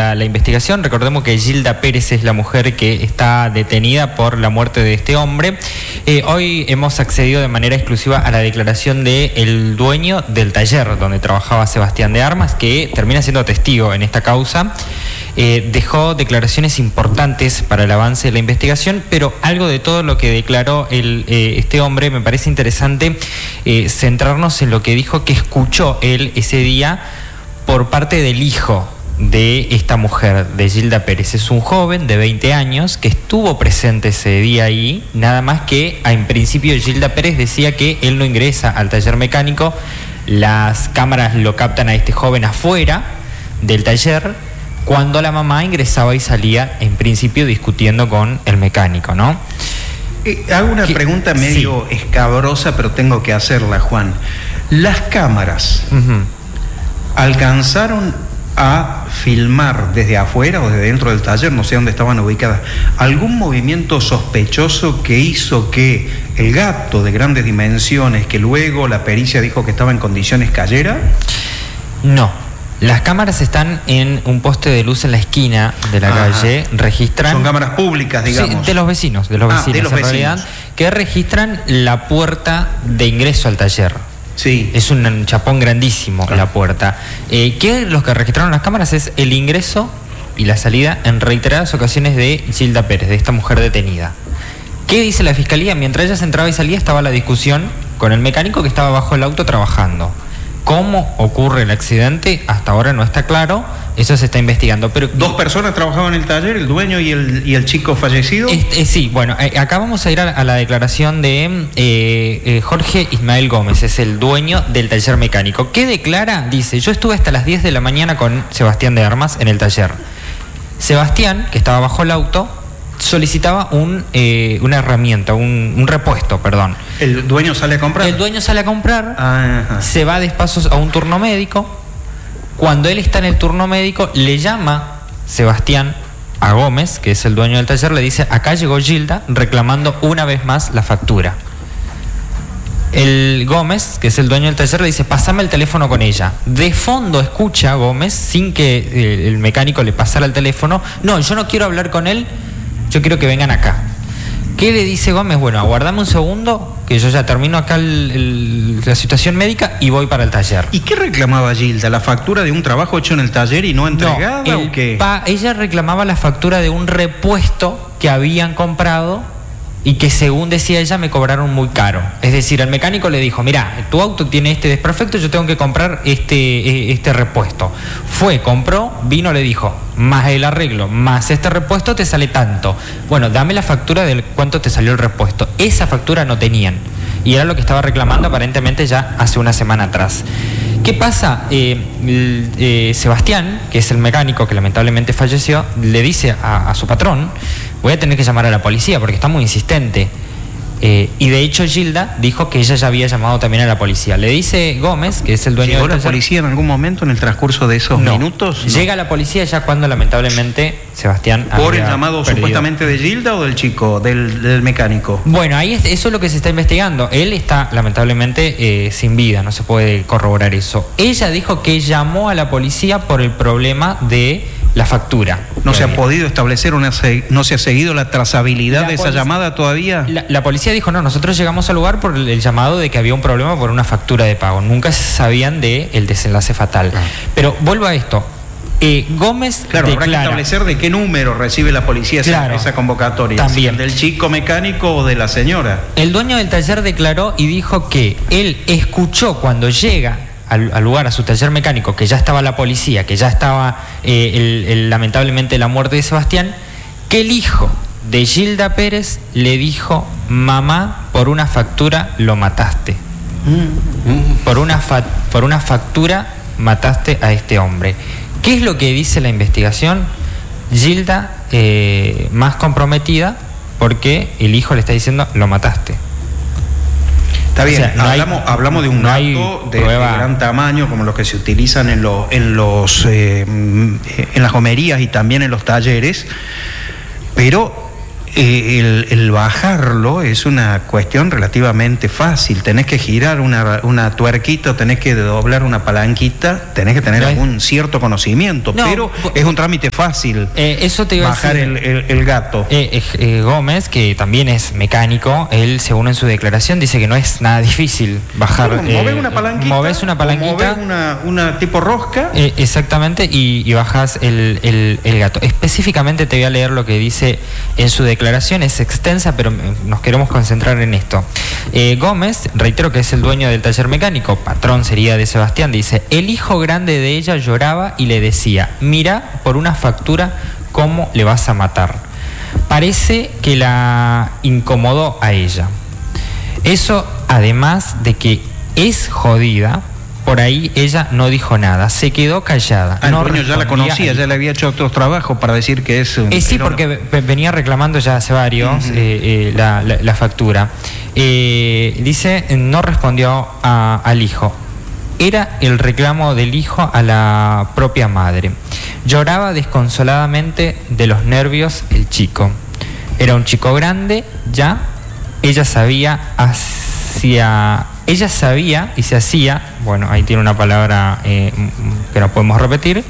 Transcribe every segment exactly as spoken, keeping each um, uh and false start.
la, la investigación. Recordemos que Gilda Pérez es la mujer que está detenida por la muerte de este hombre. Eh, hoy hemos accedido de manera exclusiva a la declaración del dueño del taller donde trabajaba Sebastián de Armas, que termina siendo testigo en esta causa. Eh, dejó declaraciones importantes para el avance de la investigación, pero algo de todo lo que declaró el, eh, este hombre me parece interesante eh, centrarnos en lo que dijo que escuchó él ese día por parte del hijo de esta mujer, de Gilda Pérez. Es un joven de veinte años que estuvo presente ese día ahí, nada más que en principio Gilda Pérez decía que él no ingresa al taller mecánico, las cámaras lo captan a este joven afuera del taller, cuando la mamá ingresaba y salía, en principio, discutiendo con el mecánico, ¿no? Eh, hago una ¿Qué? pregunta medio sí. escabrosa, pero tengo que hacerla, Juan. ¿Las cámaras uh-huh. alcanzaron a filmar desde afuera o desde dentro del taller, no sé dónde estaban ubicadas, algún movimiento sospechoso que hizo que el gato de grandes dimensiones, que luego la pericia dijo que estaba en condiciones, cayera? No. Las cámaras están en un poste de luz en la esquina de la Ajá. calle, registran... Son cámaras públicas, digamos. Sí, de los vecinos, de los ah, vecinos, de los en vecinos. realidad, que registran la puerta de ingreso al taller. Sí. Es un chapón grandísimo claro. la puerta. Eh, que los que registraron las cámaras es el ingreso y la salida en reiteradas ocasiones de Gilda Pérez, de esta mujer detenida. ¿Qué dice la fiscalía? Mientras ella se entraba y salía estaba la discusión con el mecánico que estaba bajo el auto trabajando. ¿Cómo ocurre el accidente? Hasta ahora no está claro, eso se está investigando. Pero ¿Dos personas trabajaban en el taller, el dueño y el, y el chico fallecido? Este, sí, bueno, eh, acá vamos a ir a, a la declaración de eh, eh, Jorge Ismael Gómez, es el dueño del taller mecánico. ¿Qué declara? Dice, yo estuve hasta las diez de la mañana con Sebastián de Armas en el taller. Sebastián, que estaba bajo el auto, solicitaba un, eh, una herramienta, un, un repuesto, perdón. ¿El dueño sale a comprar? El dueño sale a comprar, Ajá. se va despacio a un turno médico. Cuando él está en el turno médico, le llama Sebastián a Gómez, que es el dueño del taller, le dice, acá llegó Gilda reclamando una vez más la factura. El Gómez, que es el dueño del taller, le dice, pásame el teléfono con ella. De fondo escucha a Gómez, sin que el mecánico le pasara el teléfono, no, yo no quiero hablar con él, yo quiero que vengan acá. ¿Qué le dice Gómez? Bueno, aguardame un segundo, que yo ya termino acá el, el, la situación médica y voy para el taller. ¿Y qué reclamaba Gilda? ¿La factura de un trabajo hecho en el taller y no entregada no, o qué? Pa, ella reclamaba la factura de un repuesto que habían comprado y que, según decía ella, me cobraron muy caro. Es decir, el mecánico le dijo, mira, tu auto tiene este desperfecto, yo tengo que comprar este, este repuesto. Fue, compró, vino, le dijo, más el arreglo, más este repuesto te sale tanto. Bueno, dame la factura de cuánto te salió el repuesto. Esa factura no tenían. Y era lo que estaba reclamando aparentemente ya hace una semana atrás. ¿Qué pasa? Eh, eh, Sebastián, que es el mecánico que lamentablemente falleció, le dice a, a su patrón, voy a tener que llamar a la policía porque está muy insistente. Eh, y de hecho Gilda dijo que ella ya había llamado también a la policía. Le dice Gómez, que es el dueño del taller. ¿Llegó la policía en algún momento en el transcurso de esos no, minutos? No. Llega la policía ya cuando lamentablemente Sebastián ¿Por el llamado perdido. Supuestamente de Gilda o del chico, del, del mecánico? Bueno, ahí es, eso es lo que se está investigando. Él está lamentablemente eh, sin vida, no se puede corroborar eso. Ella dijo que llamó a la policía por el problema de la factura. ¿No se ha podido establecer una, no se ha seguido la trazabilidad de esa llamada todavía? La, la policía dijo, no, nosotros llegamos al lugar por el, el llamado de que había un problema por una factura de pago. Nunca sabían de el desenlace fatal. Ah. Pero vuelvo a esto. Eh, Gómez Claro, declara, habrá que establecer de qué número recibe la policía claro, esa, esa convocatoria. También. ¿Del chico mecánico o de la señora? El dueño del taller declaró y dijo que él escuchó cuando llega Al, al lugar, a su taller mecánico, que ya estaba la policía, que ya estaba eh, el, el, lamentablemente la muerte de Sebastián, que el hijo de Gilda Pérez le dijo, mamá, por una factura lo mataste. Mm, mm. Por, una fa, por una factura mataste a este hombre. ¿Qué es lo que dice la investigación? Gilda eh, más comprometida porque el hijo le está diciendo, lo mataste. Está bien, o sea, no hablamos, hay, hablamos de un no gato de, de gran tamaño, como los que se utilizan en, lo, en, los, eh, en las homerías y también en los talleres, pero Eh, el, el bajarlo es una cuestión relativamente fácil. Tenés que girar una, una tuerquita, tenés que doblar una palanquita, tenés que tener algún cierto conocimiento, no, pero es un trámite fácil. Eh, eso te iba bajar a decir, el, el, el gato. Eh, eh, Gómez, que también es mecánico, él, según en su declaración, dice que no es nada difícil bajar. Bueno, movés eh, una palanquita. Movés una palanquita. Movés una, una tipo rosca. Eh, exactamente, y, y bajás el, el, el gato. Específicamente te voy a leer lo que dice en su declaración. Es extensa, pero nos queremos concentrar en esto. Eh, Gómez, reitero que es el dueño del taller mecánico, patrón sería de Sebastián, dice: el hijo grande de ella lloraba y le decía: mira por una factura cómo le vas a matar. Parece que la incomodó a ella. Eso, además de que es jodida, por ahí ella no dijo nada, se quedó callada. Ah, no el dueño ya la conocía, ya le había hecho otros trabajos para decir que es... Eh, sí, porque venía reclamando ya hace varios uh-huh. eh, eh, la, la, la factura. Eh, dice, no respondió a, al hijo. Era el reclamo del hijo a la propia madre. Lloraba desconsoladamente de los nervios el chico. Era un chico grande, ya. Ella sabía hacia... Ella sabía y se hacía, bueno, ahí tiene una palabra eh, que no podemos repetir,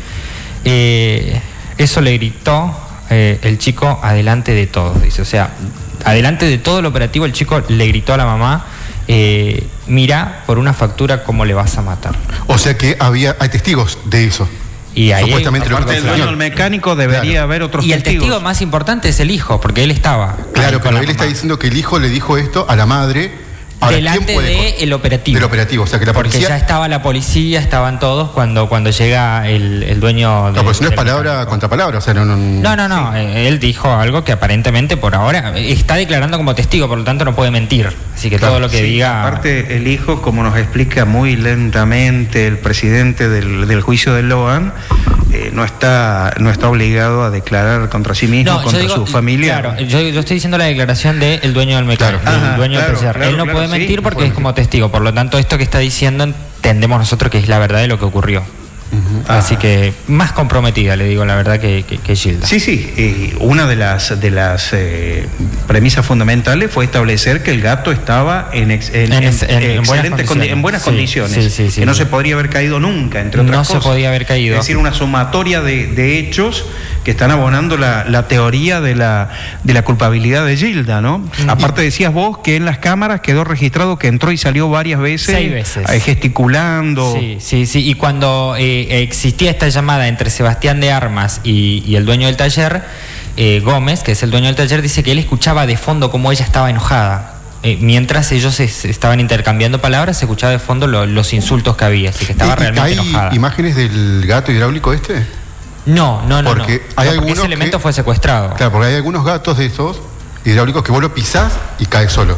eh, eso le gritó eh, el chico adelante de todos, dice, o sea, adelante de todo el operativo el chico le gritó a la mamá, eh, mira por una factura cómo le vas a matar. O sea que había, hay testigos de eso. Y ahí, supuestamente, hay, aparte del dueño del mecánico, debería claro. haber otros y testigos. Y el testigo más importante es el hijo, porque él estaba. Claro, pero él mamá. está diciendo que el hijo le dijo esto a la madre. Ahora, delante del operativo. Del operativo, o sea que la policía... Porque ya estaba la policía, estaban todos cuando, cuando llega el, el dueño... De, no, pues no es palabra mecánico. Contra palabra, o sea, no... No, no, no, no. Sí. Él dijo algo que aparentemente por ahora está declarando como testigo, por lo tanto no puede mentir. Así que claro, todo lo que sí, diga... Aparte, el hijo, como nos explica muy lentamente el presidente del, del juicio de Loan, eh, no está no está obligado a declarar contra sí mismo, no, contra digo, su familia. Claro, yo, yo estoy diciendo la declaración del dueño del mecánico, claro. del Ajá, dueño claro, del taller. Claro, él no claro, puede mentir sí, porque es como testigo, por lo tanto esto que está diciendo entendemos nosotros que es la verdad de lo que ocurrió. Uh-huh. Así que más comprometida, le digo la verdad, que, que, que Gilda. Sí, sí, eh, una de las de las eh, premisas fundamentales fue establecer que el gato estaba en, ex, en, en, en, en, en buenas condiciones, en buenas sí, condiciones sí, sí, sí, que no sí. se podría haber caído nunca, entre otras no cosas. No se podía haber caído. Es decir, una sumatoria de, de hechos que están abonando la, la teoría de la, de la culpabilidad de Gilda, ¿no? Uh-huh. Aparte decías vos que en las cámaras quedó registrado que entró y salió varias veces. Seis veces. Eh, gesticulando. Sí, sí, sí. Y cuando eh, existía esta llamada entre Sebastián de Armas y, y el dueño del taller, eh, Gómez, que es el dueño del taller, dice que él escuchaba de fondo cómo ella estaba enojada. Eh, mientras ellos es, estaban intercambiando palabras, se escuchaba de fondo lo, los insultos que había, así que estaba realmente ¿hay enojada. ¿Hay imágenes del gato hidráulico este? No, no, no. Porque no. hay no, algunos ese elemento que, fue secuestrado. Claro, porque hay algunos gatos de estos hidráulicos que vos lo pisás y cae solo.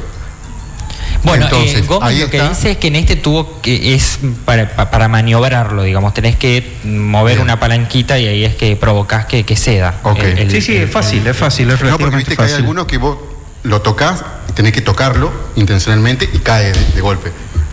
Bueno, Entonces, eh, Gómez lo que está. dice es que en este tuvo que es para, para maniobrarlo, digamos, tenés que mover Bien. una palanquita y ahí es que provocás que, que ceda. Okay. El, el, sí, sí, el, es fácil, el, es fácil, es No, porque viste fácil. que hay algunos que vos lo tocas, tenés que tocarlo intencionalmente y cae de, de golpe.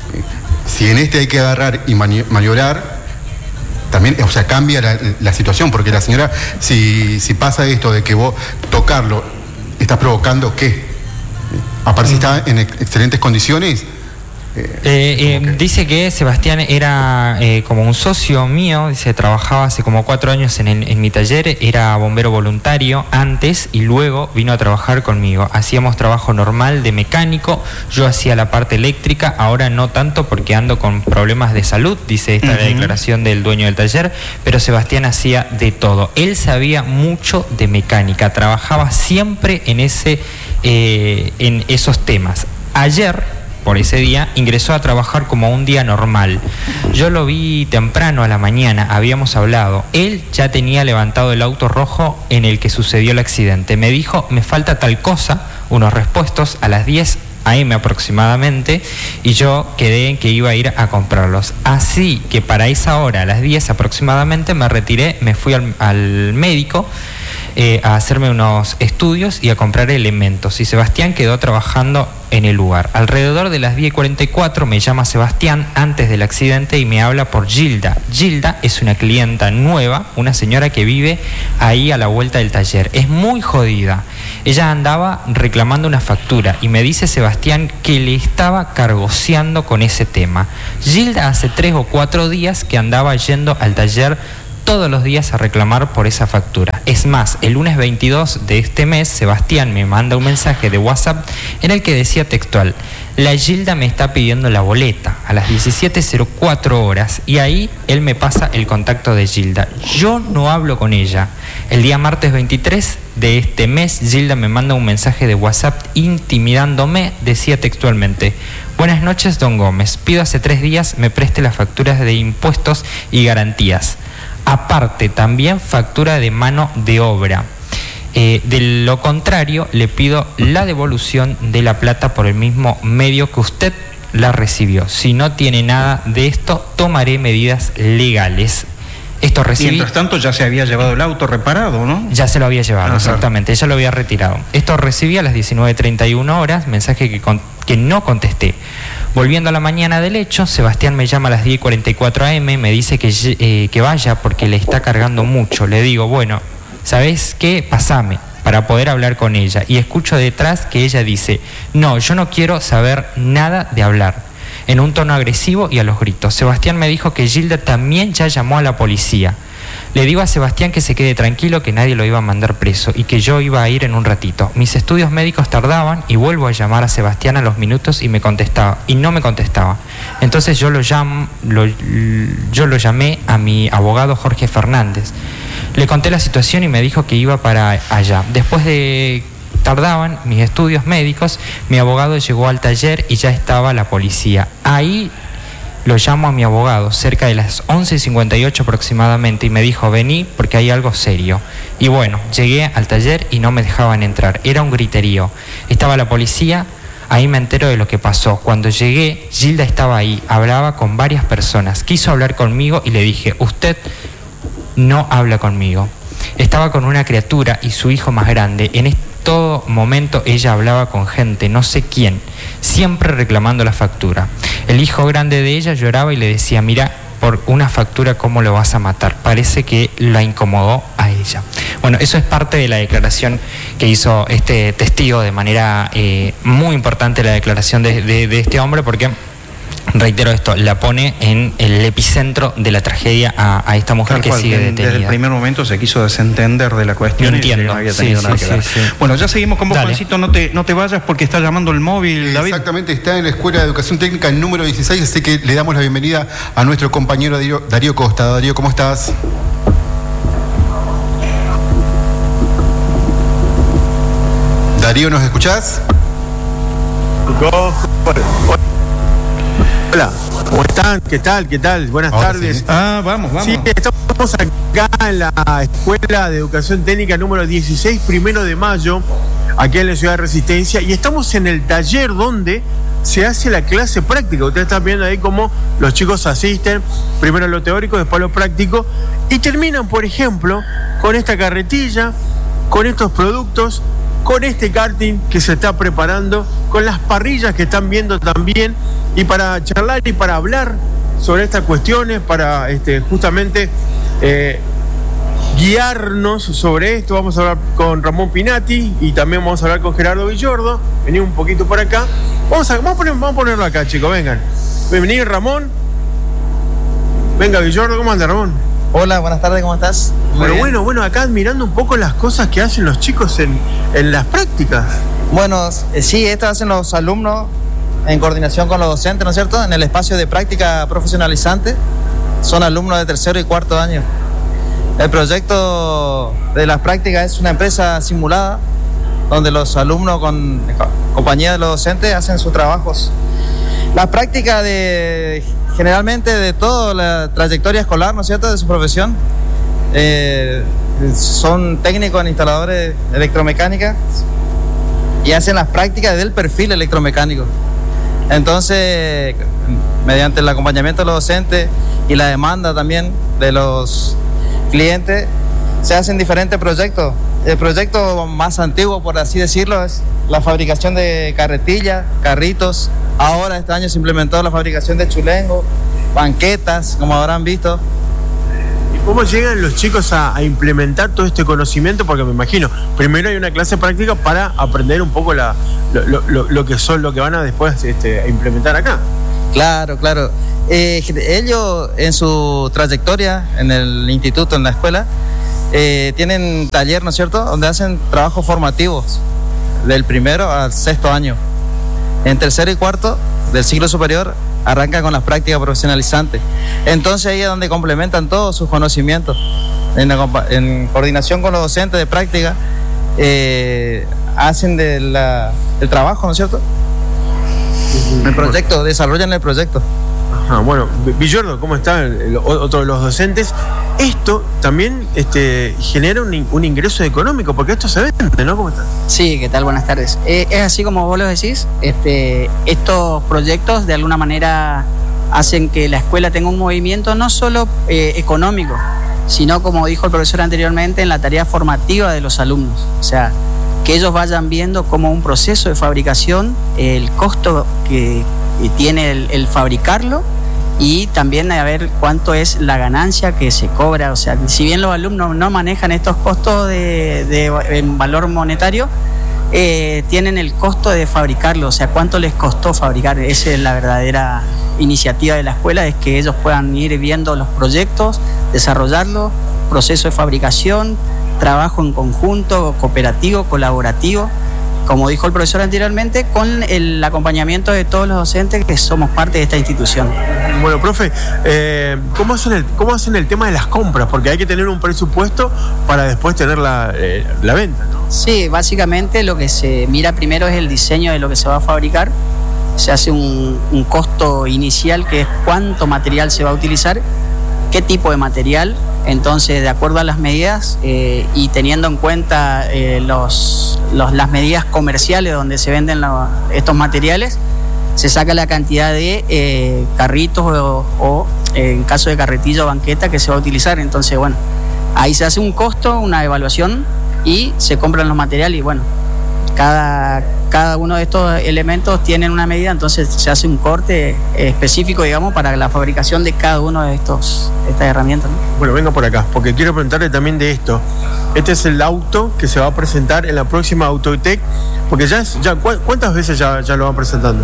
Si en este hay que agarrar y mani maniobrar, también, o sea, cambia la, la situación, porque la señora, si, si pasa esto de que vos tocarlo, estás provocando ¿qué? Aparte si está en ex excelentes condiciones. Eh, eh, que... Dice que Sebastián era eh, como un socio mío, dice, trabajaba hace como cuatro años en, el, en mi taller, era bombero voluntario antes y luego vino a trabajar conmigo. Hacíamos trabajo normal de mecánico, yo hacía la parte eléctrica, ahora no tanto porque ando con problemas de salud, dice esta uh-huh. declaración del dueño del taller, pero Sebastián hacía de todo. Él sabía mucho de mecánica, trabajaba siempre en, ese, eh, en esos temas. Ayer, por ese día, ingresó a trabajar como un día normal. Yo lo vi temprano a la mañana, habíamos hablado. Él ya tenía levantado el auto rojo en el que sucedió el accidente. Me dijo, me falta tal cosa, unos repuestos a las diez a eme aproximadamente, y yo quedé en que iba a ir a comprarlos. Así que para esa hora, a las diez aproximadamente, me retiré, me fui al, al médico, Eh, a hacerme unos estudios y a comprar elementos. Y Sebastián quedó trabajando en el lugar. Alrededor de las diez y cuarenta y cuatro me llama Sebastián antes del accidente y me habla por Gilda. Gilda es una clienta nueva, una señora que vive ahí a la vuelta del taller. Es muy jodida. Ella andaba reclamando una factura y me dice Sebastián que le estaba cargoseando con ese tema. Gilda hace tres o cuatro días que andaba yendo al taller todos los días a reclamar por esa factura. Es más, el lunes veintidós de este mes, Sebastián me manda un mensaje de WhatsApp en el que decía textual: la Gilda me está pidiendo la boleta a las diecisiete cero cuatro horas, y ahí él me pasa el contacto de Gilda. Yo no hablo con ella. El día martes veintitrés de este mes, Gilda me manda un mensaje de WhatsApp intimidándome. Decía textualmente: buenas noches, don Gómez. Pido hace tres días me preste las facturas de impuestos y garantías. Aparte, también factura de mano de obra. Eh, de lo contrario, le pido la devolución de la plata por el mismo medio que usted la recibió. Si no tiene nada de esto, tomaré medidas legales. Esto recibí. Mientras tanto, ya se había llevado el auto reparado, ¿no? Ya se lo había llevado, Ajá. Exactamente. Ella lo había retirado. Esto recibí a las diecinueve treinta y una horas, mensaje que, con, que no contesté. Volviendo a la mañana del hecho, Sebastián me llama a las diez cuarenta y cuatro a eme, me dice que, eh, que vaya porque le está cargando mucho. Le digo, bueno, ¿sabes qué? Pasame para poder hablar con ella. Y escucho detrás que ella dice: no, yo no quiero saber nada de hablar, en un tono agresivo y a los gritos. Sebastián me dijo que Gilda también ya llamó a la policía. Le digo a Sebastián que se quede tranquilo, que nadie lo iba a mandar preso y que yo iba a ir en un ratito. Mis estudios médicos tardaban y vuelvo a llamar a Sebastián a los minutos y me contestaba, y no me contestaba. Entonces yo lo, llam, lo, yo lo llamé a mi abogado Jorge Fernández. Le conté la situación y me dijo que iba para allá. Después de tardaban mis estudios médicos, mi abogado llegó al taller y ya estaba la policía. Ahí lo llamo a mi abogado cerca de las once cincuenta y ocho aproximadamente y me dijo: vení porque hay algo serio. Y bueno, llegué al taller y no me dejaban entrar, era un griterío. Estaba la policía, ahí me entero de lo que pasó. Cuando llegué, Gilda estaba ahí, hablaba con varias personas, quiso hablar conmigo y le dije: usted no habla conmigo. Estaba con una criatura y su hijo más grande. En este todo momento ella hablaba con gente, no sé quién, siempre reclamando la factura. El hijo grande de ella lloraba y le decía: mira, por una factura, ¿cómo lo vas a matar? Parece que la incomodó a ella. Bueno, eso es parte de la declaración que hizo este testigo, de manera eh, muy importante la declaración de, de, de este hombre, porque reitero esto, la pone en el epicentro de la tragedia a, a esta mujer. Tal que cual, sigue detenida. Desde el primer momento se quiso desentender de la cuestión. Entiendo. Y no había tenido sí, nada sí, que ver. Sí, sí. Bueno, ya seguimos con vos, Dale. Juancito, no te, no te vayas porque está llamando el móvil, David. Exactamente, está en la Escuela de Educación Técnica el número dieciséis, así que le damos la bienvenida a nuestro compañero Darío, Darío Costa. Darío, ¿cómo estás? Darío, ¿nos escuchás? Hola, ¿cómo están? ¿Qué tal? ¿Qué tal? Buenas Ahora tardes. Sí. Ah, vamos, vamos. Sí, estamos acá en la Escuela de Educación Técnica número dieciséis, primero de mayo, aquí en la ciudad de Resistencia, y estamos en el taller donde se hace la clase práctica. Ustedes están viendo ahí cómo los chicos asisten, primero lo teórico, después lo práctico, y terminan, por ejemplo, con esta carretilla, con estos productos, con este karting que se está preparando, con las parrillas que están viendo también, y para charlar y para hablar sobre estas cuestiones, para este, justamente eh, guiarnos sobre esto, vamos a hablar con Ramón Pinati y también vamos a hablar con Gerardo Villordo. Vení un poquito por acá. Vamos a, vamos a, poner, vamos a ponerlo acá, chicos, vengan. Vení, Ramón. Venga, Villordo, ¿cómo anda, Ramón? Hola, buenas tardes, ¿cómo estás? Pero bueno, bueno, acá admirando un poco las cosas que hacen los chicos en, en las prácticas. Bueno, eh, sí, esto hacen los alumnos en coordinación con los docentes, ¿no es cierto? En el espacio de práctica profesionalizante. Son alumnos de tercero y cuarto año. El proyecto de las prácticas es una empresa simulada donde los alumnos con compañía de los docentes hacen sus trabajos. La práctica de generalmente de toda la trayectoria escolar, ¿no es cierto?, de su profesión. Eh, son técnicos en instaladores de electromecánica y hacen las prácticas del perfil electromecánico. Entonces, mediante el acompañamiento de los docentes y la demanda también de los clientes, se hacen diferentes proyectos. El proyecto más antiguo, por así decirlo, es la fabricación de carretillas, carritos. Ahora, este año se implementó la fabricación de chulengo, banquetas, como habrán visto. ¿Cómo llegan los chicos a, a implementar todo este conocimiento? Porque me imagino, primero hay una clase práctica para aprender un poco la, lo, lo, lo que son, lo que van a después este, a implementar acá. Claro, claro. Eh, ellos en su trayectoria en el instituto, en la escuela, eh, tienen taller, ¿no es cierto?, donde hacen trabajos formativos del primero al sexto año. En tercero y cuarto del ciclo superior arrancan con las prácticas profesionalizantes. Entonces ahí es donde complementan todos sus conocimientos. En, la, en coordinación con los docentes de práctica, eh, hacen de la, el trabajo, ¿no es cierto? El proyecto, desarrollan el proyecto. Ajá, bueno, Villordo, ¿cómo está? El, el, otro de los docentes. Esto también este, genera un, un ingreso económico, porque esto se vende, ¿no? ¿Cómo está? Sí, ¿qué tal? Buenas tardes. Eh, es así como vos lo decís, este, estos proyectos de alguna manera hacen que la escuela tenga un movimiento no solo eh, económico, sino, como dijo el profesor anteriormente, en la tarea formativa de los alumnos. O sea, que ellos vayan viendo cómo un proceso de fabricación, el costo que, que tiene el, el fabricarlo, y también a ver cuánto es la ganancia que se cobra. O sea, si bien los alumnos no manejan estos costos de, de, en valor monetario, eh, tienen el costo de fabricarlo, o sea, cuánto les costó fabricar. Esa es la verdadera iniciativa de la escuela, es que ellos puedan ir viendo los proyectos, desarrollarlos, proceso de fabricación, trabajo en conjunto, cooperativo, colaborativo, como dijo el profesor anteriormente, con el acompañamiento de todos los docentes que somos parte de esta institución. Bueno, profe, eh, ¿cómo hacen el, cómo hacen el tema de las compras? Porque hay que tener un presupuesto para después tener la, eh, la venta, ¿no? Sí, básicamente lo que se mira primero es el diseño de lo que se va a fabricar. Se hace un, un costo inicial, que es cuánto material se va a utilizar, qué tipo de material. Entonces, de acuerdo a las medidas eh, y teniendo en cuenta eh, los, los, las medidas comerciales donde se venden lo, estos materiales, se saca la cantidad de eh, carritos o, o eh, en caso de carretilla o banqueta que se va a utilizar. Entonces, bueno, ahí se hace un costo, una evaluación, y se compran los materiales. Y bueno, cada, cada uno de estos elementos tienen una medida, entonces se hace un corte específico, digamos, para la fabricación de cada uno de estos estas herramientas, ¿no? Bueno, venga por acá, porque quiero preguntarle también de esto. Este es el auto que se va a presentar en la próxima Autotech, porque ya, es, ya ¿cuántas veces ya, ya lo van presentando?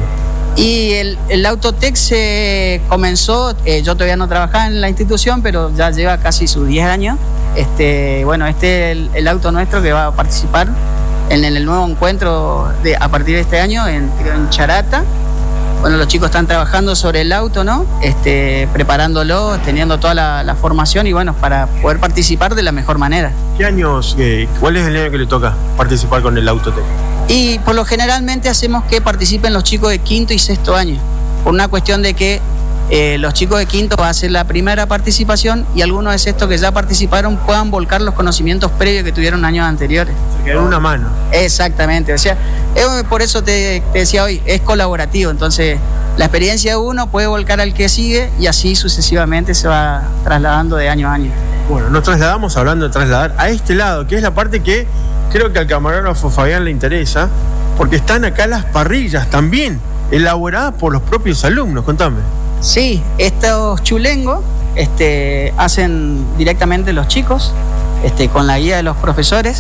Y el, el Autotech se comenzó, eh, yo todavía no trabajaba en la institución, pero ya lleva casi sus diez años. Este, bueno, este es el, el auto nuestro que va a participar en el nuevo encuentro de, a partir de este año en, en Charata. Bueno, los chicos están trabajando sobre el auto, ¿no? Este, preparándolo, teniendo toda la, la formación, y bueno, para poder participar de la mejor manera. ¿Qué años, eh, cuál es el año que le toca participar con el Autotech? Y por lo generalmente hacemos que participen los chicos de quinto y sexto año, por una cuestión de que Eh, los chicos de quinto va a ser la primera participación, y algunos de sexto que ya participaron puedan volcar los conocimientos previos que tuvieron años anteriores. Se quedó una mano. Exactamente, o sea, eh, por eso te, te decía hoy, es colaborativo. Entonces, la experiencia de uno puede volcar al que sigue, y así sucesivamente se va trasladando de año a año. Bueno, nos trasladamos, hablando de trasladar, a este lado, que es la parte que creo que al camarógrafo Fabián le interesa, porque están acá las parrillas también, elaboradas por los propios alumnos. Contame. Sí, estos chulengos este, hacen directamente los chicos, este, con la guía de los profesores.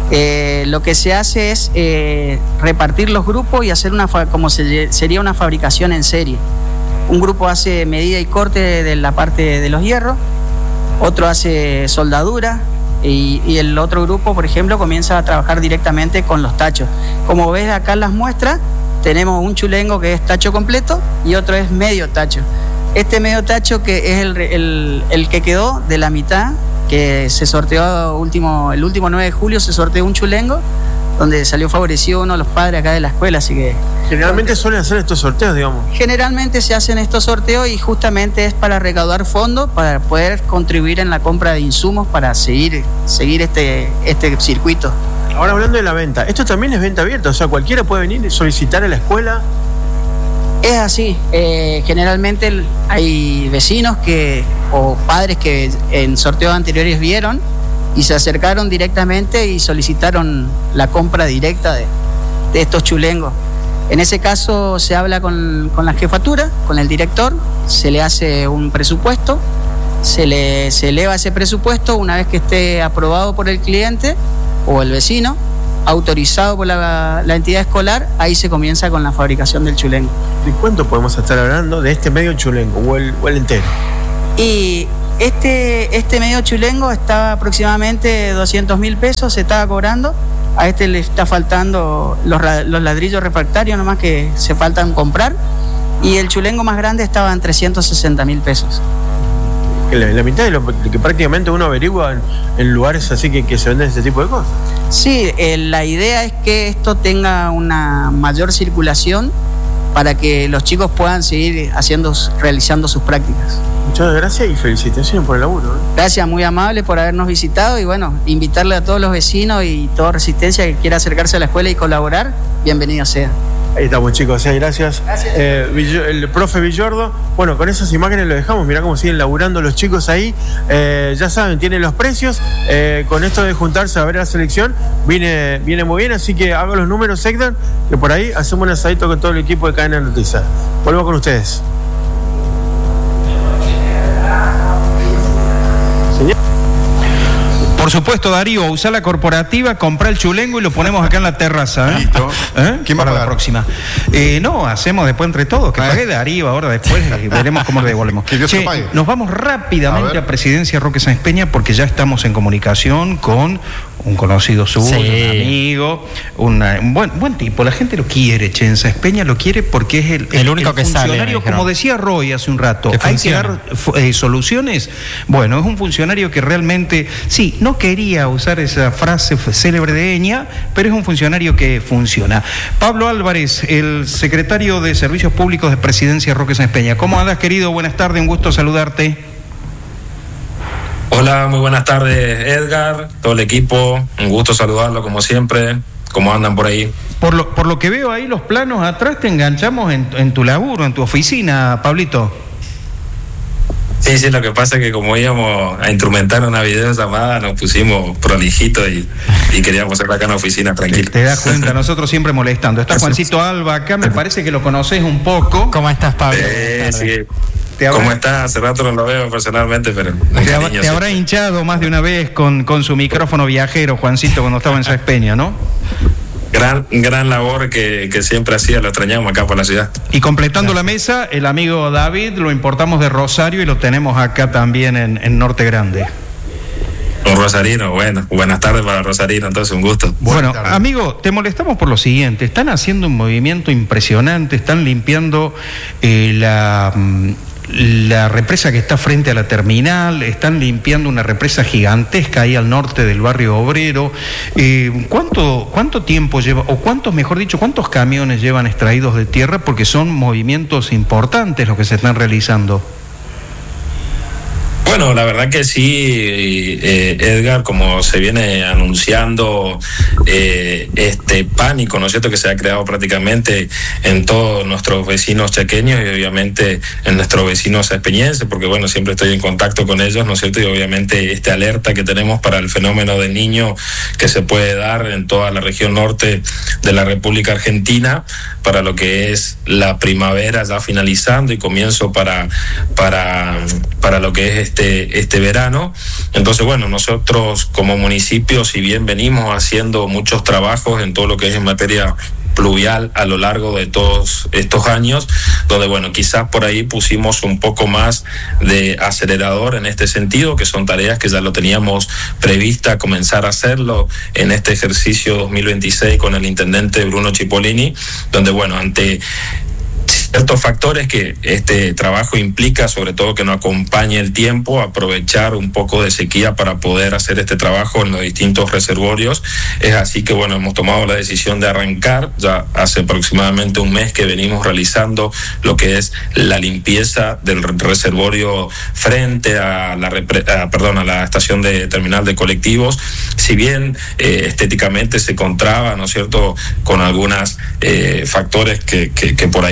Eh, lo que se hace es eh, repartir los grupos y hacer una fa- como se, sería una fabricación en serie. Un grupo hace medida y corte de la parte de los hierros, otro hace soldadura, y, y el otro grupo, por ejemplo, comienza a trabajar directamente con los tachos. Como ves acá en las muestras, tenemos un chulengo que es tacho completo y otro es medio tacho. Este medio tacho, que es el, el, el que quedó de la mitad, que se sorteó último, el último nueve de julio, se sorteó un chulengo donde salió favorecido uno de los padres acá de la escuela. Así que generalmente suelen hacer estos sorteos, digamos. Generalmente se hacen estos sorteos, y justamente es para recaudar fondos para poder contribuir en la compra de insumos para seguir, seguir este, este circuito. Ahora, hablando de la venta, esto también es venta abierta, o sea, cualquiera puede venir y solicitar a la escuela. Es así, eh, generalmente hay vecinos que o padres que en sorteos anteriores vieron y se acercaron directamente y solicitaron la compra directa de, de estos chulengos. En ese caso se habla con, con la jefatura, con el director, se le hace un presupuesto se le se eleva ese presupuesto una vez que esté aprobado por el cliente o el vecino, autorizado por la, la entidad escolar, ahí se comienza con la fabricación del chulengo. ¿De cuánto podemos estar hablando de este medio chulengo o el, o el entero? Y este, este medio chulengo estaba aproximadamente doscientos mil pesos, se estaba cobrando. A este le está faltando los, los ladrillos refractarios nomás que se faltan comprar. Y el chulengo más grande estaba en trescientos sesenta mil pesos. La, la mitad de lo que prácticamente uno averigua en, en lugares así que, que se venden este tipo de cosas. Sí, eh, la idea es que esto tenga una mayor circulación para que los chicos puedan seguir haciendo, realizando sus prácticas. Muchas gracias y felicitaciones por el laburo, ¿eh? Gracias, muy amable por habernos visitado y bueno, invitarle a todos los vecinos y toda Resistencia que quiera acercarse a la escuela y colaborar, bienvenido sea. Ahí estamos, chicos, sí, gracias. Gracias. Eh, el profe Villordo, bueno, con esas imágenes lo dejamos, mirá cómo siguen laburando los chicos ahí. Eh, ya saben, tienen los precios. Eh, con esto de juntarse a ver la selección, viene, viene muy bien, así que hago los números, Héctor, que por ahí hacemos un asadito con todo el equipo de Cadena Noticias. Vuelvo con ustedes. Por supuesto, Darío, usá la corporativa, comprá el chulengo y lo ponemos acá en la terraza. ¿eh? Listo. ¿Eh? ¿Quién va Para a la pagar? próxima? Eh, no, hacemos después entre todos. Que pague Darío ahora, después y veremos cómo le devolvemos. Que Dios Che, lo pague. nos vamos rápidamente A a, ver. Presidencia Roque Sáenz Peña porque ya estamos en comunicación con un conocido suyo, Sí. un amigo, una- un buen, buen tipo. La gente lo quiere, che, en Sáenz Peña lo quiere porque es el, El único que sale, me funcionario, dijeron. como decía Roy hace un rato, Que hay que funciona. dar fu- eh, soluciones. Bueno, es un funcionario que realmente, sí, no quería usar esa frase f- célebre de Eña, pero es un funcionario que funciona. Pablo Álvarez, el secretario de Servicios Públicos de Presidencia Roque Sáenz Peña. ¿Cómo andas, querido? Buenas tardes, un gusto saludarte. Hola, muy buenas tardes, Edgar, todo el equipo, un gusto saludarlo como siempre. ¿Cómo andan por ahí? Por lo, por lo que veo ahí, los planos atrás te enganchamos en, en tu laburo, en tu oficina, Pablito. Sí, sí, lo que pasa es que como íbamos a instrumentar una videollamada, nos pusimos prolijitos y, y queríamos hacerla acá en la oficina tranquilo. Te das cuenta, nosotros siempre molestando. Está Juancito Alba acá, me parece que lo conoces un poco. ¿Cómo estás, Pablo? Eh, Buenas tardes. sí. Te habrá- ¿Cómo está? Hace rato no lo veo personalmente, pero un Te, hab- cariño, te sí. habrá hinchado más de una vez con, con su micrófono viajero, Juancito, cuando estaba en Sáenz Peña, ¿no? Gran, gran labor que, que siempre hacía, lo extrañamos acá por la ciudad. Y completando la mesa, el amigo David lo importamos de Rosario y lo tenemos acá también en, en Norte Grande. Un rosarino, bueno, buenas tardes para Rosarino, entonces un gusto. Bueno, tardes. amigo, te molestamos por lo siguiente. Están haciendo un movimiento impresionante, están limpiando eh, la, mm, la represa que está frente a la terminal, están limpiando una represa gigantesca ahí al norte del barrio obrero. Eh, ¿cuánto, ¿Cuánto tiempo lleva, o cuántos, mejor dicho, cuántos camiones llevan extraídos de tierra? Porque son movimientos importantes los que se están realizando. Bueno, la verdad que sí, eh, Edgar, como se viene anunciando eh, este pánico, ¿no es cierto?, que se ha creado prácticamente en todos nuestros vecinos chaqueños y obviamente en nuestros vecinos espeñenses, porque bueno, siempre estoy en contacto con ellos, ¿no es cierto?, y obviamente esta alerta que tenemos para el fenómeno del niño que se puede dar en toda la región norte de la República Argentina, para lo que es la primavera ya finalizando y comienzo para, para, para lo que es este Este, este verano. Entonces, bueno, nosotros como municipio, si bien venimos haciendo muchos trabajos en todo lo que es en materia pluvial a lo largo de todos estos años, donde bueno, quizás por ahí pusimos un poco más de acelerador en este sentido, que son tareas que ya lo teníamos prevista comenzar a hacerlo en este ejercicio dos mil veintiséis con el intendente Bruno Cipollini, donde bueno, ante ciertos factores que este trabajo implica, sobre todo que no acompañe el tiempo, aprovechar un poco de sequía para poder hacer este trabajo en los distintos reservorios. Es así que bueno, hemos tomado la decisión de arrancar, ya hace aproximadamente un mes que venimos realizando lo que es la limpieza del reservorio frente a la, repre- a, perdón, a la estación de terminal de colectivos. Si bien eh, estéticamente se contraba, ¿no es cierto?, con algunos eh, factores que, que, que por ahí no, ha,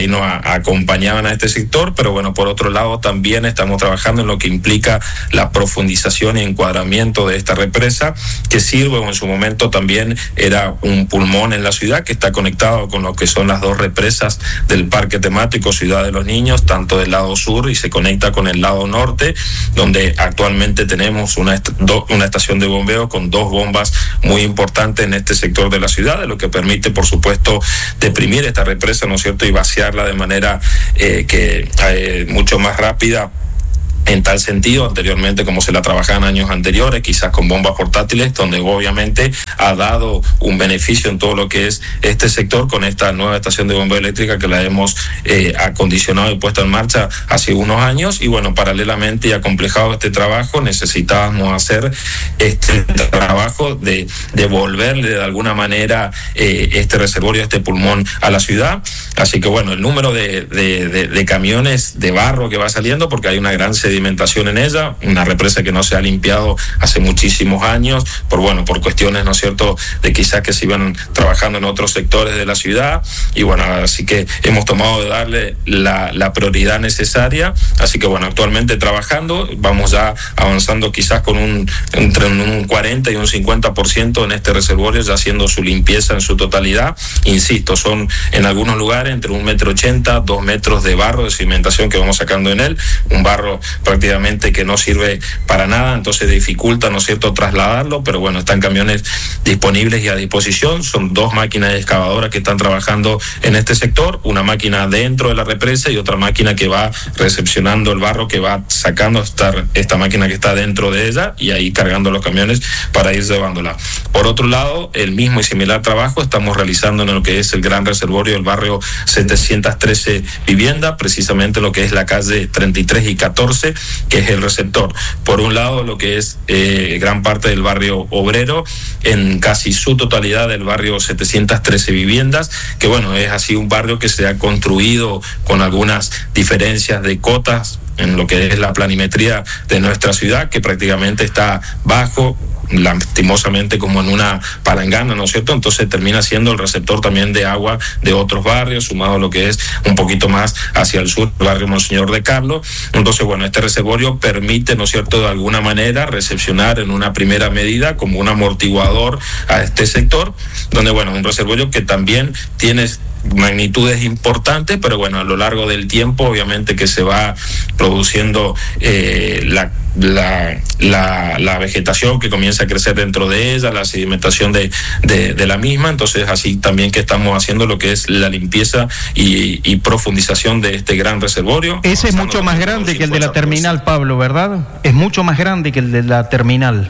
a, acompañaban a este sector, pero bueno, por otro lado también estamos trabajando en lo que implica la profundización y encuadramiento de esta represa, que sirve o en su momento también era un pulmón en la ciudad, que está conectado con lo que son las dos represas del parque temático Ciudad de los Niños, tanto del lado sur y se conecta con el lado norte, donde actualmente tenemos una, est- do, una estación de bombeo con dos bombas muy importantes en este sector de la ciudad, de lo que permite, por supuesto, deprimir esta represa, ¿no es cierto?, y vaciarla de manera eh, que eh, mucho más rápida. En tal sentido, anteriormente como se la trabajaba en años anteriores, quizás con bombas portátiles, donde obviamente ha dado un beneficio en todo lo que es este sector con esta nueva estación de bombeo eléctrica que la hemos eh, acondicionado y puesto en marcha hace unos años. Y bueno, paralelamente y acomplejado este trabajo, necesitábamos hacer este trabajo de devolverle de alguna manera eh, este reservorio, este pulmón a la ciudad. Así que bueno, el número de, de, de, de camiones de barro que va saliendo, porque hay una gran sedimentación en ella, una represa que no se ha limpiado hace muchísimos años, por bueno, por cuestiones, ¿no es cierto?, de quizás que se iban trabajando en otros sectores de la ciudad, y bueno, así que hemos tomado de darle la, la prioridad necesaria, así que bueno, actualmente trabajando, vamos ya avanzando quizás con un entre un cuarenta y un cincuenta por ciento en este reservorio, ya haciendo su limpieza en su totalidad. Insisto, son en algunos lugares entre un metro ochenta, dos metros de barro de cimentación que vamos sacando en él, un barro prácticamente que no sirve para nada, entonces dificulta, ¿no es cierto?, trasladarlo, pero bueno, están camiones disponibles y a disposición. Son dos máquinas excavadoras que están trabajando en este sector, una máquina dentro de la represa y otra máquina que va recepcionando el barro, que va sacando esta, esta máquina que está dentro de ella y ahí cargando los camiones para ir llevándola. Por otro lado, el mismo y similar trabajo estamos realizando en lo que es el gran reservorio del barrio setecientas trece Vivienda, precisamente lo que es la calle treinta y tres y catorce, que es el receptor. Por un lado, lo que es eh, gran parte del barrio obrero, en casi su totalidad del barrio setecientas trece Viviendas, que bueno, es así un barrio que se ha construido con algunas diferencias de cotas en lo que es la planimetría de nuestra ciudad, que prácticamente está bajo, lastimosamente como en una palangana, ¿no es cierto? Entonces termina siendo el receptor también de agua de otros barrios, sumado a lo que es un poquito más hacia el sur, el barrio Monseñor de Carlos. Entonces, bueno, este reservorio permite, ¿no es cierto?, de alguna manera recepcionar en una primera medida como un amortiguador a este sector, donde, bueno, un reservorio que también tiene magnitudes importantes, pero bueno, a lo largo del tiempo obviamente que se va produciendo eh, la, la, la, la vegetación que comienza a crecer dentro de ella, la sedimentación de, de, de la misma. Entonces así también que estamos haciendo lo que es la limpieza y, y profundización de este gran reservorio. Ese es mucho más grande que el de la terminal, Pablo, ¿verdad? Es mucho más grande que el de la terminal.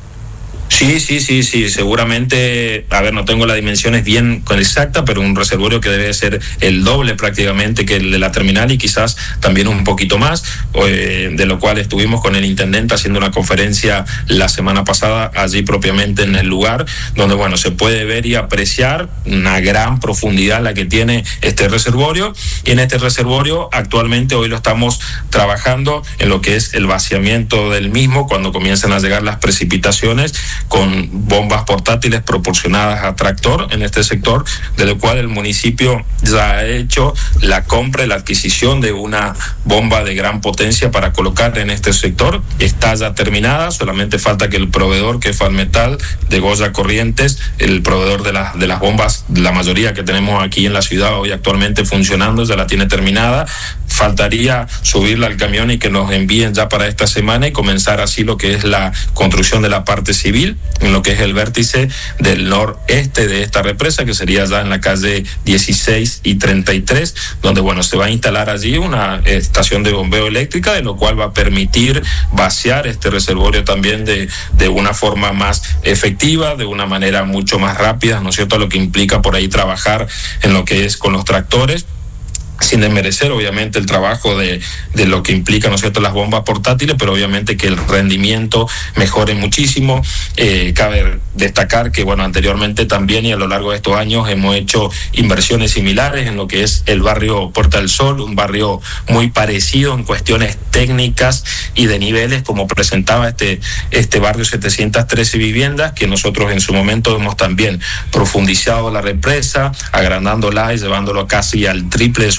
Sí, sí, sí, sí, seguramente, a ver, no tengo las dimensiones bien exactas, pero un reservorio que debe ser el doble prácticamente que el de la terminal y quizás también un poquito más, eh, de lo cual estuvimos con el intendente haciendo una conferencia la semana pasada allí propiamente en el lugar, donde, bueno, se puede ver y apreciar una gran profundidad la que tiene este reservorio, y en este reservorio actualmente hoy lo estamos trabajando en lo que es el vaciamiento del mismo cuando comienzan a llegar las precipitaciones, con bombas portátiles proporcionadas a tractor en este sector, de lo cual el municipio ya ha hecho la compra y la adquisición de una bomba de gran potencia para colocar en este sector. Está ya terminada, solamente falta que el proveedor, que es Falmetal de Goya Corrientes, el proveedor de, la, de las bombas, la mayoría que tenemos aquí en la ciudad hoy actualmente funcionando, ya la tiene terminada. Faltaría subirla al camión y que nos envíen ya para esta semana y comenzar así lo que es la construcción de la parte civil, en lo que es el vértice del noreste de esta represa, que sería ya en la calle dieciséis y treinta y tres, donde, bueno, se va a instalar allí una estación de bombeo eléctrica, de lo cual va a permitir vaciar este reservorio también de, de una forma más efectiva, de una manera mucho más rápida, ¿no es cierto?, lo que implica por ahí trabajar en lo que es con los tractores, sin desmerecer obviamente el trabajo de, de lo que implica, ¿no es cierto?, las bombas portátiles, pero obviamente que el rendimiento mejore muchísimo. Eh, cabe destacar que, bueno, anteriormente también y a lo largo de estos años hemos hecho inversiones similares en lo que es el barrio Puerta del Sol, un barrio muy parecido en cuestiones técnicas y de niveles, como presentaba este, este barrio setecientas trece Viviendas, que nosotros en su momento hemos también profundizado la represa, agrandándola y llevándolo casi al triple de su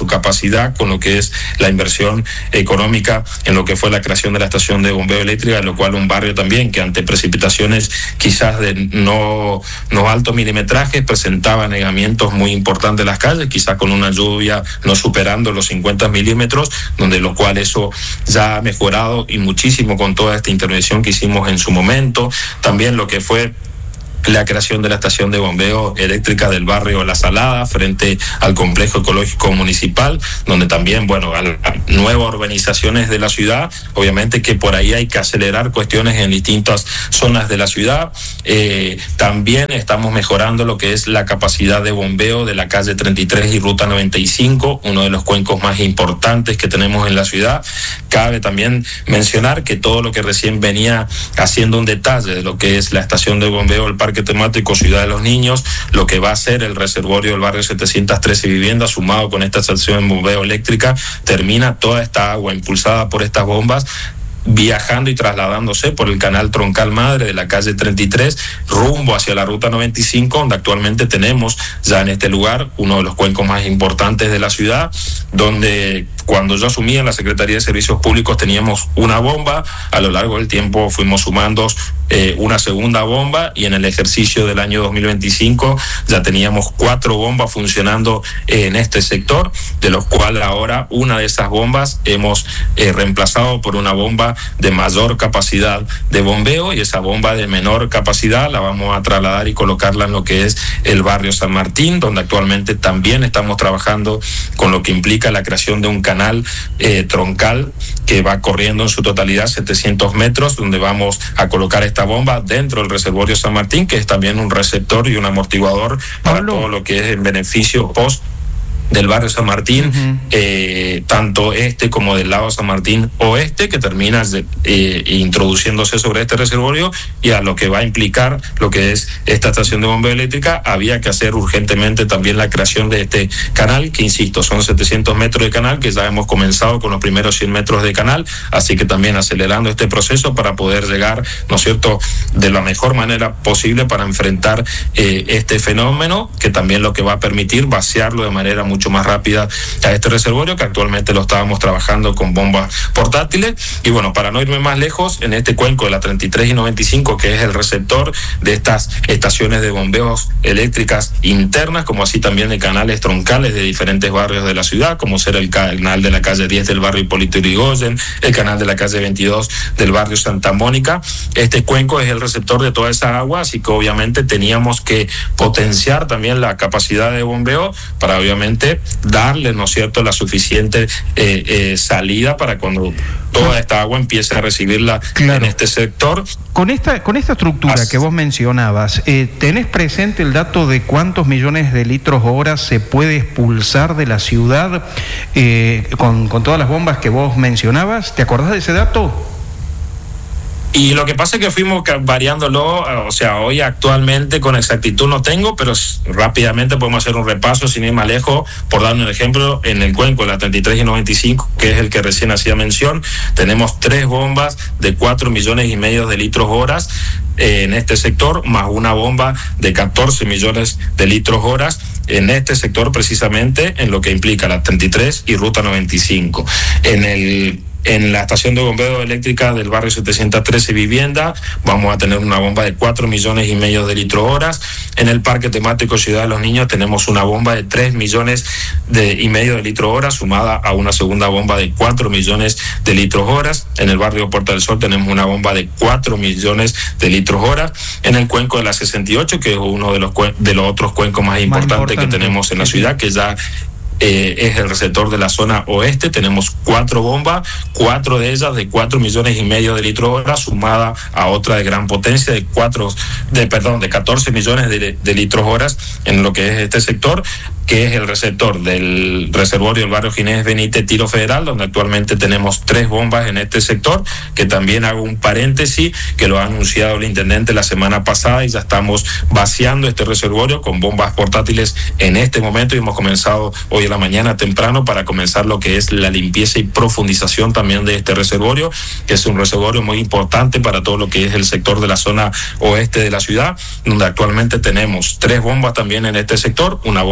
capacidad con lo que es la inversión económica en lo que fue la creación de la estación de bombeo eléctrica, lo cual un barrio también que ante precipitaciones quizás de no, no alto milimetraje presentaba negamientos muy importantes de las calles, quizás con una lluvia no superando los cincuenta milímetros, donde lo cual eso ya ha mejorado y muchísimo con toda esta intervención que hicimos en su momento. También lo que fue la creación de la estación de bombeo eléctrica del barrio La Salada frente al complejo ecológico municipal, donde también, bueno, a, a nuevas urbanizaciones de la ciudad, obviamente que por ahí hay que acelerar cuestiones en distintas zonas de la ciudad. Eh, también estamos mejorando lo que es la capacidad de bombeo de la calle treinta y tres y ruta noventa y cinco, uno de los cuencos más importantes que tenemos en la ciudad. Cabe también mencionar que todo lo que recién venía haciendo un detalle de lo que es la estación de bombeo del Parque Temático Ciudad de los Niños, lo que va a ser el reservorio del barrio setecientas trece viviendas, sumado con esta estación de bombeo eléctrica, termina toda esta agua impulsada por estas bombas viajando y trasladándose por el canal troncal madre de la calle treinta y tres rumbo hacia la ruta noventa y cinco, donde actualmente tenemos ya en este lugar uno de los cuencos más importantes de la ciudad, donde cuando yo asumí en la Secretaría de Servicios Públicos teníamos una bomba, a lo largo del tiempo fuimos sumando eh, una segunda bomba y en el ejercicio del año dos mil veinticinco ya teníamos cuatro bombas funcionando eh, en este sector, de los cuales ahora una de esas bombas hemos eh, reemplazado por una bomba de mayor capacidad de bombeo, y esa bomba de menor capacidad la vamos a trasladar y colocarla en lo que es el barrio San Martín, donde actualmente también estamos trabajando con lo que implica la creación de un canal eh, troncal que va corriendo en su totalidad setecientos metros, donde vamos a colocar esta bomba dentro del reservorio San Martín, que es también un receptor y un amortiguador para Pablo. Todo lo que es en beneficio post del barrio San Martín, uh-huh. eh, tanto este como del lado San Martín oeste, que termina de, eh, introduciéndose sobre este reservorio, y a lo que va a implicar lo que es esta estación de bombeo eléctrica. Había que hacer urgentemente también la creación de este canal, que insisto, son setecientos metros de canal, que ya hemos comenzado con los primeros cien metros de canal, así que también acelerando este proceso para poder llegar, ¿no es cierto?, de la mejor manera posible para enfrentar eh, este fenómeno, que también lo que va a permitir vaciarlo de manera muy mucho más rápida a este reservorio, que actualmente lo estábamos trabajando con bombas portátiles. Y bueno, para no irme más lejos, en este cuenco de la treinta y tres y noventa y cinco, que es el receptor de estas estaciones de bombeos eléctricas internas, como así también de canales troncales de diferentes barrios de la ciudad, como ser el canal de la calle diez del barrio Hipólito Yrigoyen, el canal de la calle veintidós del barrio Santa Mónica. Este cuenco es el receptor de toda esa agua, así que obviamente teníamos que potenciar también la capacidad de bombeo para obviamente darle, ¿no es cierto?, la suficiente eh, eh, salida para cuando toda esta agua empiece a recibirla claro. en este sector. Con esta, con esta estructura As... que vos mencionabas, eh, ¿tenés presente el dato de cuántos millones de litros hora se puede expulsar de la ciudad eh, con, con todas las bombas que vos mencionabas? ¿Te acordás de ese dato? Y lo que pasa es que fuimos variándolo, o sea, hoy actualmente con exactitud no tengo, pero rápidamente podemos hacer un repaso sin ir más lejos. Por dar un ejemplo, en el cuenco de la treinta y tres y noventa y cinco, que es el que recién hacía mención, tenemos tres bombas de cuatro millones y medio de litros horas eh, en este sector, más una bomba de catorce millones de litros horas en este sector, precisamente en lo que implica la treinta y tres y ruta noventa y cinco. En el En la estación de bombeo eléctrica del barrio setecientos trece vivienda vamos a tener una bomba de cuatro millones y medio de litros horas. En el Parque Temático Ciudad de los Niños tenemos una bomba de tres millones de, y medio de litros horas, sumada a una segunda bomba de cuatro millones de litros horas. En el barrio Puerta del Sol tenemos una bomba de cuatro millones de litros horas. En el cuenco de la sesenta y ocho, que es uno de los, de los otros cuencos más, más importantes importante. que tenemos en la ciudad, que ya Eh, es el receptor de la zona oeste, tenemos cuatro bombas, cuatro de ellas de cuatro millones y medio de litros hora, sumada a otra de gran potencia de cuatro, de perdón, de catorce millones de, de litros horas en lo que es este sector, que es el receptor del reservorio del barrio Ginés Benítez Tiro Federal, donde actualmente tenemos tres bombas en este sector, que también hago un paréntesis, que lo ha anunciado el intendente la semana pasada, y ya estamos vaciando este reservorio con bombas portátiles en este momento, y hemos comenzado hoy en la mañana temprano para comenzar lo que es la limpieza y profundización también de este reservorio, que es un reservorio muy importante para todo lo que es el sector de la zona oeste de la ciudad, donde actualmente tenemos tres bombas también en este sector, una bomba de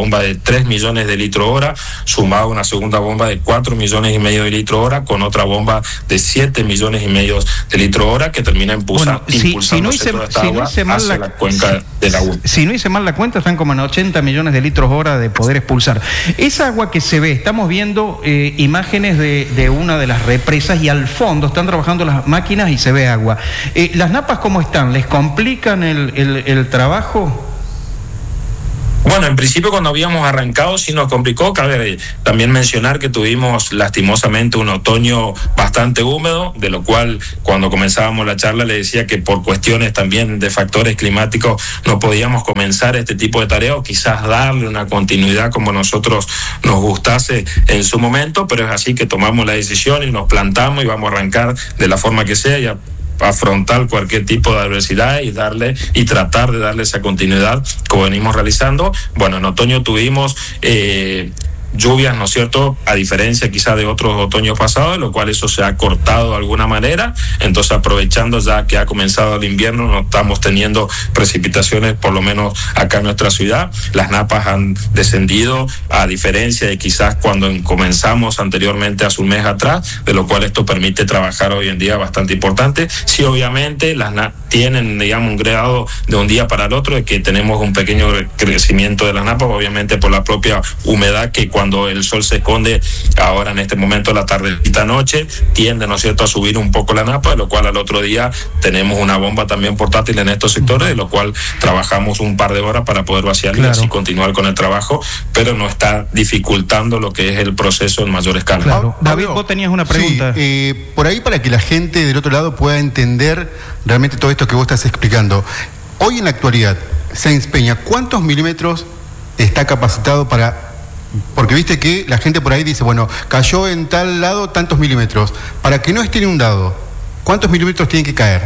tres millones de litros hora, sumado a una segunda bomba de cuatro millones y medio de litros hora, con otra bomba de siete millones y medio de litros hora, que termina impulsa, bueno, si, impulsando si no hice, toda esta si agua no hice mal hacia la, la cuenca si, del agua. Si no hice mal la cuenta, están como en ochenta millones de litros hora de poder expulsar. Esa agua que se ve, estamos viendo eh, imágenes de, de una de las represas y al fondo están trabajando las máquinas y se ve agua. Eh, ¿Las napas cómo están? ¿Les complican el, el, el trabajo? Bueno, en principio cuando habíamos arrancado sí nos complicó. Cabe también mencionar que tuvimos lastimosamente un otoño bastante húmedo, de lo cual cuando comenzábamos la charla le decía que por cuestiones también de factores climáticos no podíamos comenzar este tipo de tarea o quizás darle una continuidad como nosotros nos gustase en su momento, pero es así que tomamos la decisión y nos plantamos y vamos a arrancar de la forma que sea y a afrontar cualquier tipo de adversidad y darle y tratar de darle esa continuidad como venimos realizando. Bueno, en otoño tuvimos eh, lluvias, ¿no es cierto?, a diferencia quizá de otros otoños pasados, lo cual eso se ha cortado de alguna manera. Entonces, aprovechando ya que ha comenzado el invierno, no estamos teniendo precipitaciones, por lo menos acá en nuestra ciudad. Las napas han descendido, a diferencia de quizás cuando comenzamos anteriormente hace un mes atrás, de lo cual esto permite trabajar hoy en día bastante importante. Sí, obviamente las napas tienen, digamos, un grado de un día para el otro, de que tenemos un pequeño crecimiento de las napas, obviamente por la propia humedad, que cuando el sol se esconde ahora en este momento, la tardecita noche, tiende, ¿no es cierto?, a subir un poco la napa, de lo cual al otro día tenemos una bomba también portátil en estos sectores, de lo cual trabajamos un par de horas para poder vaciar claro. y así continuar con el trabajo, pero no está dificultando lo que es el proceso en mayor escala. Claro. David, vos tenías una pregunta. Sí, eh, por ahí para que la gente del otro lado pueda entender realmente todo esto que vos estás explicando. Hoy en la actualidad, Sáenz Peña, ¿cuántos milímetros está capacitado para...? Porque viste que la gente por ahí dice, bueno, cayó en tal lado tantos milímetros. Para que no esté inundado, ¿cuántos milímetros tienen que caer?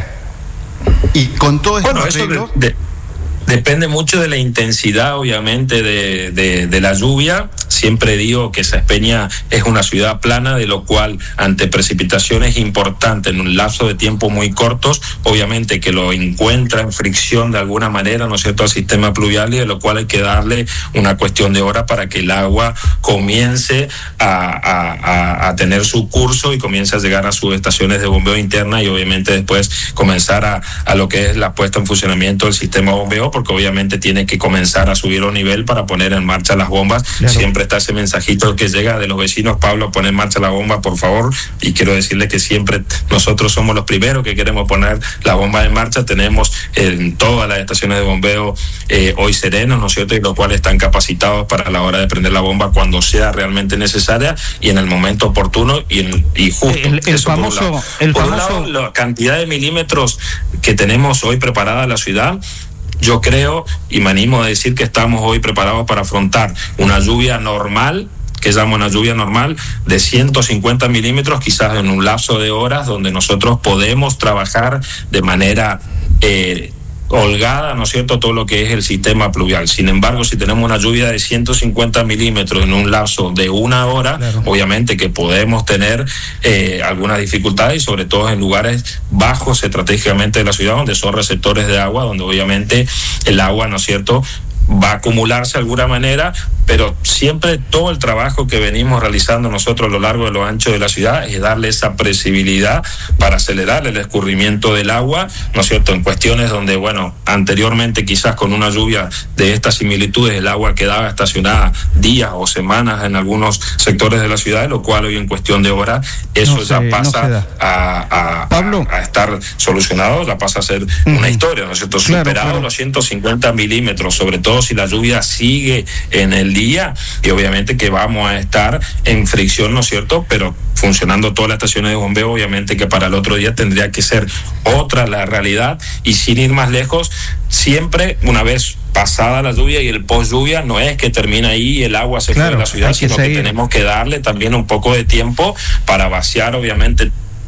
Y con todo esto... Bueno, eso de, de, depende mucho de la intensidad, obviamente, de, de, de la lluvia. Siempre digo que Sáenz Peña es una ciudad plana, de lo cual ante precipitaciones importantes en un lapso de tiempo muy cortos, obviamente que lo encuentra en fricción de alguna manera, ¿no es cierto?, al sistema pluvial, y de lo cual hay que darle una cuestión de hora para que el agua comience a, a, a, a tener su curso y comience a llegar a sus estaciones de bombeo interna, y obviamente después comenzar a, a lo que es la puesta en funcionamiento del sistema de bombeo, porque obviamente tiene que comenzar a subir un nivel para poner en marcha las bombas. Claro. Siempre está ese mensajito que llega de los vecinos: Pablo, pon en marcha la bomba, por favor. Y quiero decirle que siempre nosotros somos los primeros que queremos poner la bomba en marcha. Tenemos en todas las estaciones de bombeo eh, hoy serenos, ¿no es cierto?, y los cuales están capacitados para la hora de prender la bomba cuando sea realmente necesaria y en el momento oportuno y, en, y justo. El, el famoso, por un lado. el por famoso... un lado, la cantidad de milímetros que tenemos hoy preparada la ciudad, yo creo y me animo a decir que estamos hoy preparados para afrontar una lluvia normal, que llamo una lluvia normal, de ciento cincuenta milímetros, quizás en un lapso de horas donde nosotros podemos trabajar de manera eh, holgada, ¿no es cierto?, todo lo que es el sistema pluvial. Sin embargo, si tenemos una lluvia de ciento cincuenta milímetros en un lapso de una hora, claro. obviamente que podemos tener eh, algunas dificultades, y sobre todo en lugares bajos estratégicamente de la ciudad, donde son receptores de agua, donde obviamente el agua, ¿no es cierto?, va a acumularse de alguna manera, pero siempre todo el trabajo que venimos realizando nosotros a lo largo de lo ancho de la ciudad es darle esa previsibilidad para acelerar el escurrimiento del agua, ¿no es cierto?, en cuestiones donde, bueno, anteriormente quizás con una lluvia de estas similitudes el agua quedaba estacionada días o semanas en algunos sectores de la ciudad, lo cual hoy en cuestión de horas eso no ya sé, pasa no a, a, Pablo. A, a estar solucionado, ya pasa a ser uh-huh. una historia, ¿no es cierto?, claro, superado claro. los ciento cincuenta milímetros, sobre todo si la lluvia sigue en el día, y obviamente que vamos a estar en fricción, ¿no es cierto?, pero funcionando todas las estaciones de bombeo, obviamente que para el otro día tendría que ser otra la realidad, y sin ir más lejos, siempre una vez pasada la lluvia y el post lluvia, no es que termina ahí y el agua se claro, fue de la ciudad, sino que, que tenemos que darle también un poco de tiempo para vaciar, obviamente,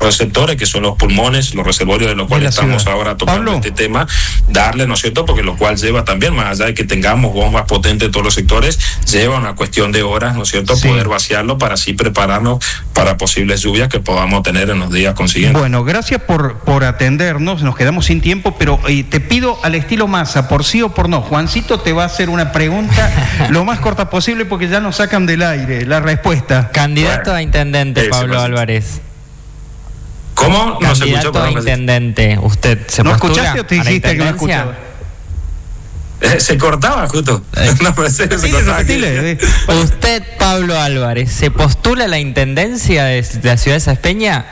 receptores, que son los pulmones, los reservorios de los cuales estamos ciudad. ahora tocando Pablo. este tema, darle, ¿no es cierto? Porque lo cual lleva también, más allá de que tengamos bombas potentes en todos los sectores, lleva una cuestión de horas, ¿no es cierto? Sí. Poder vaciarlo para así prepararnos para posibles lluvias que podamos tener en los días consiguientes. Bueno, gracias por, por atendernos, nos quedamos sin tiempo, pero eh, te pido al estilo Massa, por sí o por no. Juancito te va a hacer una pregunta lo más corta posible porque ya nos sacan del aire la respuesta. Candidato Bueno, a intendente, eso, Pablo pues. Álvarez. ¿Cómo? No se escuchó, Candidato a perdón. intendente. ¿Usted se ¿No postula escuchaste o te a la dijiste que no intendencia? escuchaba? Eh, se cortaba justo. No pensé que se Sí, cortaba. repetile, eh. ¿Usted, Pablo Álvarez, se postula a la intendencia de la ciudad de Saspeña?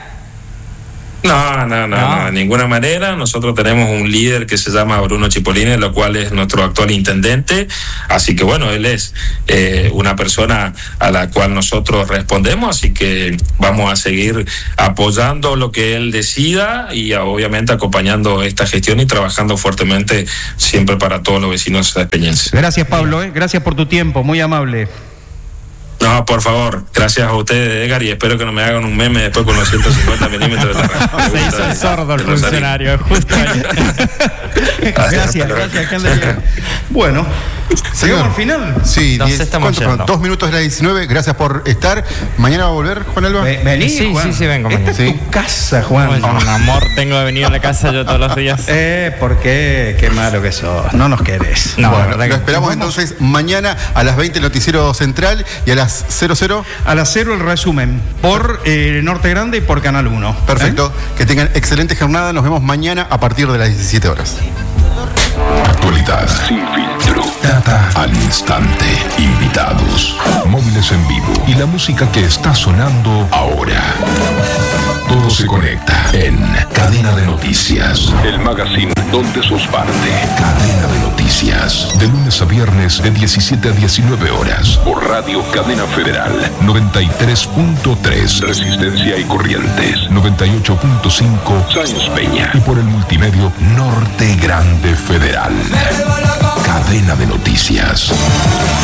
No, no, no, No. no, de ninguna manera. Nosotros tenemos un líder que se llama Bruno Cipollini, lo cual es nuestro actual intendente. Así que bueno, él es eh, una persona a la cual nosotros respondemos, así que vamos a seguir apoyando lo que él decida y a, obviamente acompañando esta gestión y trabajando fuertemente siempre para todos los vecinos saspeñenses. Gracias, Pablo, eh. gracias por tu tiempo, muy amable. No, por favor, gracias a ustedes, Edgar, y espero que no me hagan un meme después con los ciento cincuenta milímetros de la Se hizo el sordo el funcionario, justo ahí. Gracias, gracias, que ande bien. Bueno, llegamos al final. Sí, Nos diez, estamos ¿cuánto? yendo. Dos minutos de las diecinueve. Gracias por estar. Mañana va a volver, Juan Alba. Ve- Vení, Sí, Juan. sí, sí, vengo Esta mañana. es Sí. tu casa, Juan. Es un amor, tengo de venir a la casa yo todos los días. Eh, ¿por qué? Qué malo que sos. No nos querés. No, la Bueno, verdad lo que- esperamos entonces mañana a las veinte el Noticiero Central y a las cero cero. A las cero el resumen por eh, Norte Grande y por Canal uno. Perfecto. Que tengan excelente jornada. Nos vemos mañana a partir de las diecisiete horas. Actualidad sin filtro. Data al instante. Invitados. Móviles en vivo. Y la música que está sonando ahora. Todo se conecta en Cadena de Noticias. El magazine donde sos parte. Cadena de Noticias. De lunes a viernes de diecisiete a diecinueve horas. Por Radio Cadena Federal. noventa y tres punto tres. Resistencia y Corrientes. noventa y ocho punto cinco. Sáenz Peña. Y por el multimedio Norte Grande Federal. Cadena de Noticias.